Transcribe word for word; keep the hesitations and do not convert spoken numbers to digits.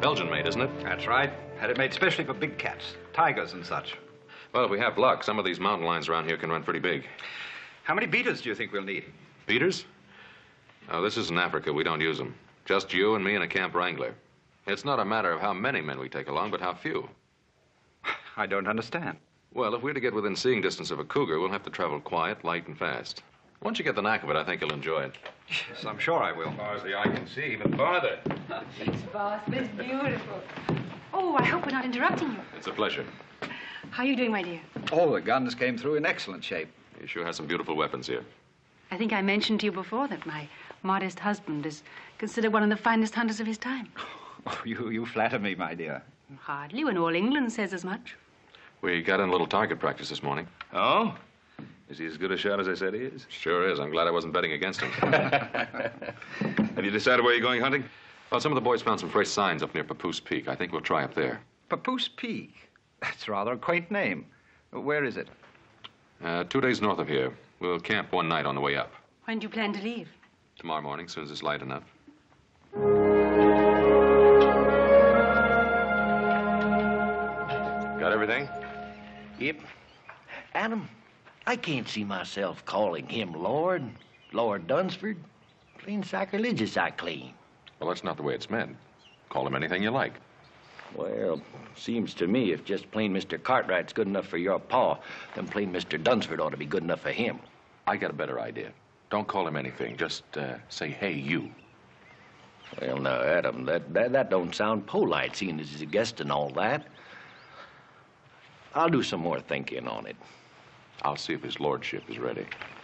Belgian-made, isn't it? That's right. Had it made specially for big cats, tigers and such. Well, if we have luck, some of these mountain lions around here can run pretty big. How many beaters do you think we'll need? Beaters? Oh, this isn't Africa. We don't use them. Just you and me and a camp wrangler. It's not a matter of how many men we take along, but how few. I don't understand. Well, if we're to get within seeing distance of a cougar, we'll have to travel quiet, light, and fast. Once you get the knack of it, I think you'll enjoy it. Yes, I'm sure I will. As far as the eye can see, even farther. Thanks, boss. It's beautiful. Oh, I hope we're not interrupting you. It's a pleasure. How are you doing, my dear? All the guns came through in excellent shape. You sure have some beautiful weapons here. I think I mentioned to you before that my modest husband is considered one of the finest hunters of his time. Oh, you, you flatter me, my dear. Hardly, when all England says as much. We got in a little target practice this morning. Oh? Is he as good a shot as I said he is? Sure is. I'm glad I wasn't betting against him. Have you decided where you're going hunting? Well, some of the boys found some fresh signs up near Papoose Peak. I think we'll try up there. Papoose Peak. That's rather a quaint name. Where is it? Uh, two days north of here. We'll camp one night on the way up. When do you plan to leave? Tomorrow morning, as soon as it's light enough. Got everything? Yep. Adam, I can't see myself calling him Lord. Lord Dunsford. Plain sacrilegious, I claim. Well, that's not the way it's meant. Call him anything you like. Well, seems to me if just plain Mister Cartwright's good enough for your pa, then plain Mister Dunsford ought to be good enough for him. I got a better idea. Don't call him anything. Just uh, say, hey, you. Well, now, Adam, that, that, that don't sound polite, seeing as he's a guest and all that. I'll do some more thinking on it. I'll see if his lordship is ready.